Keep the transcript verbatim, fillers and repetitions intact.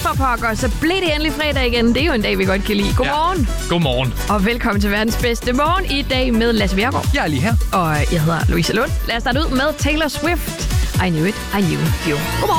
for pokker, så blev det endelig fredag igen. Det er jo en dag, vi godt kan lide. Godmorgen. Ja. Godmorgen. Og velkommen til verdens bedste morgen i dag med Lasse Bjergård. Jeg er lige her. Og jeg hedder Louise Lund. Lad os starte ud med Taylor Swift. I knew it, I knew you. Godmorgen.